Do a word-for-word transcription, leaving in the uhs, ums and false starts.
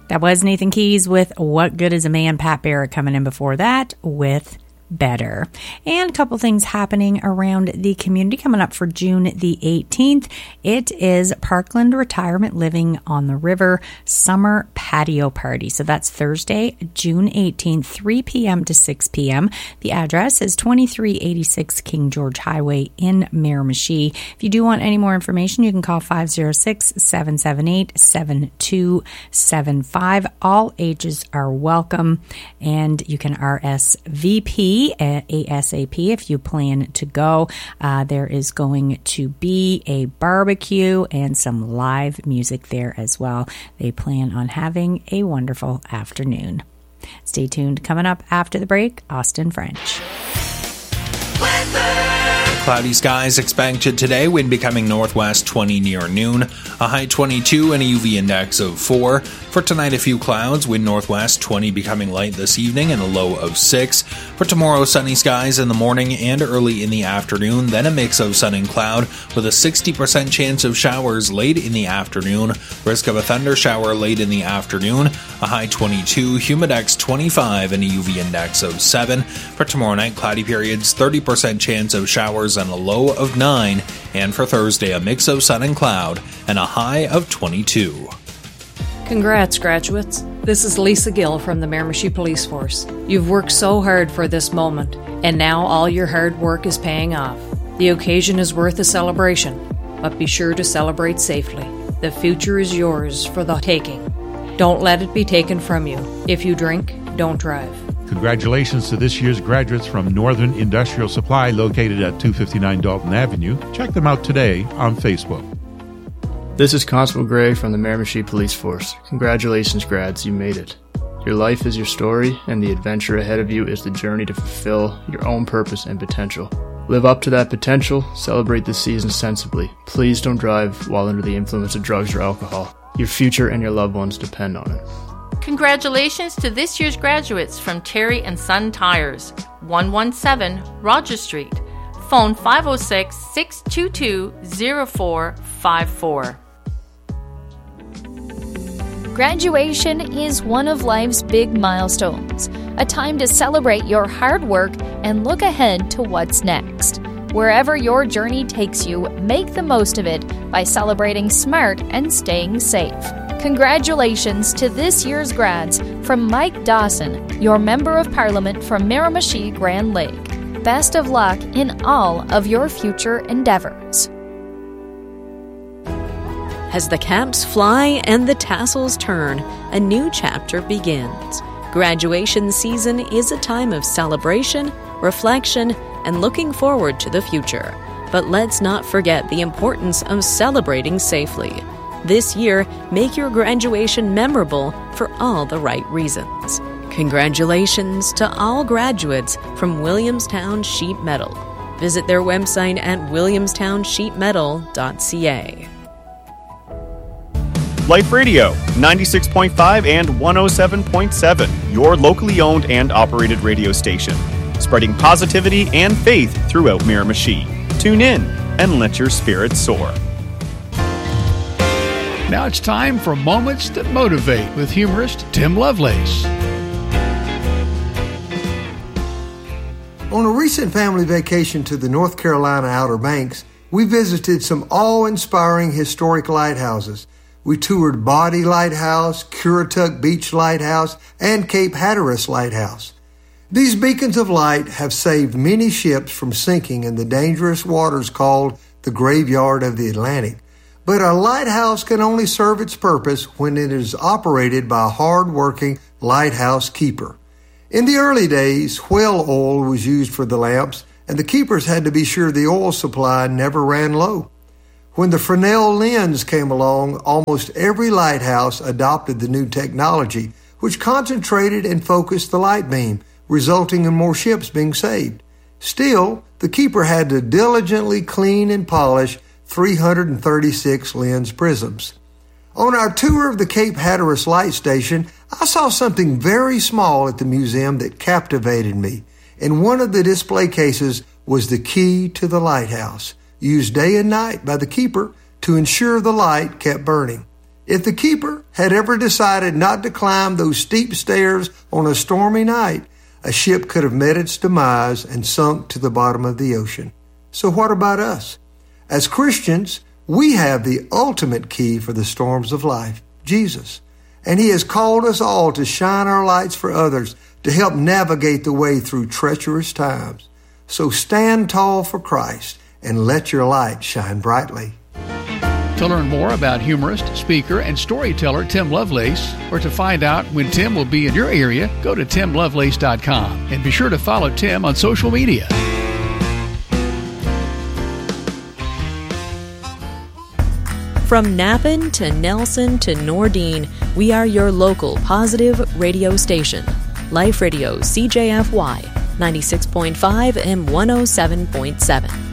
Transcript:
That was Nathan Keys with What Good Is a Man? Pat Barrett coming in before that with Better. And a couple things happening around the community coming up for June the eighteenth. It is Parkland Retirement Living on the River Summer Patio Party. So that's Thursday, June eighteenth, three p.m. to six p.m. The address is twenty-three eighty-six King George Highway in Miramichi. If you do want any more information, you can call five oh six, seven seven eight, seven two seven five. All ages are welcome, and you can R S V P ASAP if you plan to go. Uh, there is going to be a barbecue and some live music there as well. They plan on having a wonderful afternoon. Stay tuned. Coming up after the break, Austin French. Weather. Cloudy skies expected today, wind becoming northwest twenty near noon, a high twenty-two and a U V index of four. For tonight, a few clouds, wind northwest twenty becoming light this evening and a low of six. For tomorrow, sunny skies in the morning and early in the afternoon, then a mix of sun and cloud with a sixty percent chance of showers late in the afternoon, risk of a thunder shower late in the afternoon, a high twenty-two, humidex twenty-five and a U V index of seven. For tomorrow night, cloudy periods, thirty percent chance of showers and a low of nine, and for Thursday, a mix of sun and cloud and a high of twenty-two. Congrats, graduates. This is Lisa Gill from the Miramichi Police Force. You've worked so hard for this moment, and now all your hard work is paying off. The occasion is worth a celebration, but be sure to celebrate safely. The future is yours for the taking. Don't let it be taken from you. If you drink, don't drive. Congratulations to this year's graduates from Northern Industrial Supply, located at two fifty-nine Dalton Avenue. Check them out today on Facebook. This is Constable Gray from the Miramichi Police Force. Congratulations, grads, you made it. Your life is your story, and the adventure ahead of you is the journey to fulfill your own purpose and potential. Live up to that potential, celebrate the season sensibly. Please don't drive while under the influence of drugs or alcohol. Your future and your loved ones depend on it. Congratulations to this year's graduates from Terry and Son Tires, one seventeen Rogers Street. Phone five oh six, six two two, oh four five four. Graduation is one of life's big milestones, a time to celebrate your hard work and look ahead to what's next. Wherever your journey takes you, make the most of it by celebrating smart and staying safe. Congratulations to this year's grads from Mike Dawson, your Member of Parliament from Miramichi Grand Lake. Best of luck in all of your future endeavors. As the caps fly and the tassels turn, a new chapter begins. Graduation season is a time of celebration, reflection, and looking forward to the future. But let's not forget the importance of celebrating safely. This year, make your graduation memorable for all the right reasons. Congratulations to all graduates from Williamstown Sheet Metal. Visit their website at williamstown sheet metal dot c a. Life Radio, ninety-six point five and one oh seven point seven, your locally owned and operated radio station, spreading positivity and faith throughout Miramichi. Tune in and let your spirits soar. Now it's time for Moments That Motivate with humorist Tim Lovelace. On a recent family vacation to the North Carolina Outer Banks, we visited some awe-inspiring historic lighthouses. We toured Body Lighthouse, Currituck Beach Lighthouse, and Cape Hatteras Lighthouse. These beacons of light have saved many ships from sinking in the dangerous waters called the Graveyard of the Atlantic. But a lighthouse can only serve its purpose when it is operated by a hard-working lighthouse keeper. In the early days, whale oil was used for the lamps, and the keepers had to be sure the oil supply never ran low. When the Fresnel lens came along, almost every lighthouse adopted the new technology, which concentrated and focused the light beam, resulting in more ships being saved. Still, the keeper had to diligently clean and polish three hundred thirty-six lens prisms. On our tour of the Cape Hatteras Light Station, I saw something very small at the museum that captivated me. In one of the display cases was the key to the lighthouse, used day and night by the keeper to ensure the light kept burning. If the keeper had ever decided not to climb those steep stairs on a stormy night, a ship could have met its demise and sunk to the bottom of the ocean. So what about us? As Christians, we have the ultimate key for the storms of life, Jesus. And He has called us all to shine our lights for others, to help navigate the way through treacherous times. So stand tall for Christ and let your light shine brightly. To learn more about humorist, speaker, and storyteller Tim Lovelace, or to find out when Tim will be in your area, go to tim lovelace dot com and be sure to follow Tim on social media. From Napan to Nelson to Nordine, we are your local positive radio station. Life Radio C J F Y ninety-six point five and one oh seven point seven.